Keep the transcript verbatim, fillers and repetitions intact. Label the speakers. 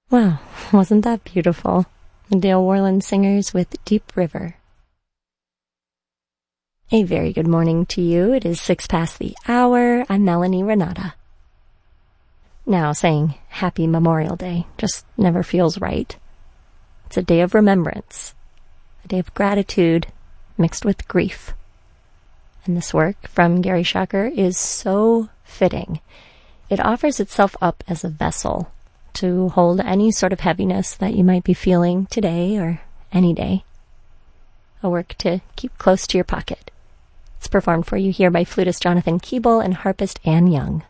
Speaker 1: Wow, wasn't that beautiful? The Dale Worland Singers with Deep River. A very good morning to you. It is six past the hour. I'm Melanie Renata. Now, saying Happy Memorial Day just never feels right. It's a day of remembrance, a day of gratitude mixed with grief. And this work from Gary Shacker is so fitting. It offers itself up as a vessel to hold any sort of heaviness that you might be feeling today or any day. A work to keep close to your pocket. It's performed for you here by flutist Jonathan Keeble and harpist Anne Young.